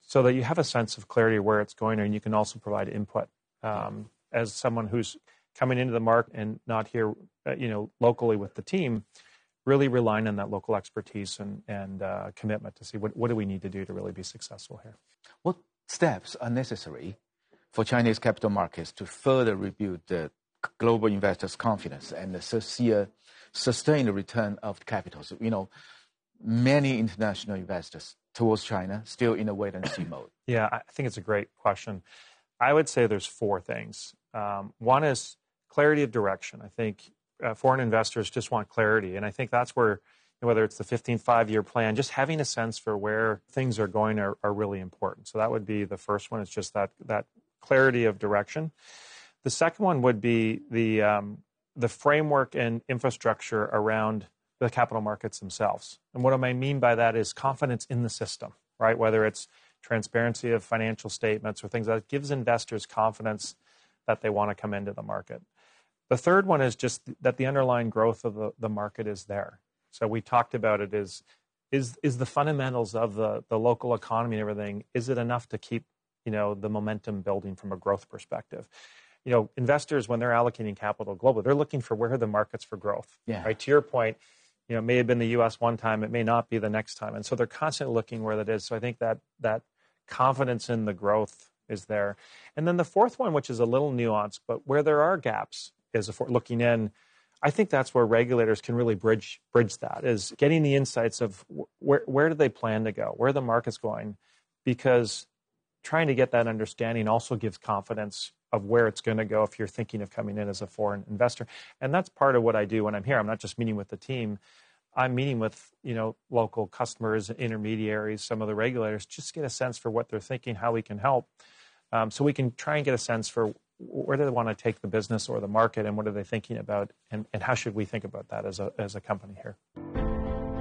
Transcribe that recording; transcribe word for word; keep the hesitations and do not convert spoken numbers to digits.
so that you have a sense of clarity of where it's going, and you can also provide input um, as someone who's coming into the market and not here, uh, you know, locally with the team, really relying on that local expertise and, and uh, commitment to see what, what do we need to do to really be successful here. What steps are necessary for Chinese capital markets to further rebuild the global investors' confidence and see a sustained return of capital? So, you know, many international investors towards China still in a wait-and-see mode. Yeah, I think it's a great question. I would say there's four things. Um, one is clarity of direction. I think uh, foreign investors just want clarity, and I think that's where, whether it's the fifteen five-year plan, just having a sense for where things are going are, are really important. So that would be the first one. It's just that that clarity of direction. The second one would be the um, the framework and infrastructure around the capital markets themselves. And what I mean by that is confidence in the system, right? Whether it's transparency of financial statements or things that gives investors confidence that they want to come into the market. The third one is just that the underlying growth of the, the market is there. So we talked about it is, is, is the fundamentals of the, the local economy and everything, is it enough to keep, you know, the momentum building from a growth perspective? You know, investors, when they're allocating capital globally, they're looking for where are the markets for growth, yeah. right? To your point, you know, it may have been the U S one time, it may not be the next time. And so they're constantly looking where that is. So I think that that confidence in the growth is there. And then the fourth one, which is a little nuanced, but where there are gaps, is if we're looking in, I think that's where regulators can really bridge bridge that, is getting the insights of where, where do they plan to go, where the market's going, because trying to get that understanding also gives confidence of where it's going to go if you're thinking of coming in as a foreign investor. And that's part of what I do when I'm here. I'm not just meeting with the team. I'm meeting with, you know, local customers, intermediaries, some of the regulators, just get a sense for what they're thinking, how we can help. Um, so we can try and get a sense for where do they want to take the business or the market, and what are they thinking about, and, and how should we think about that as a, as a company here.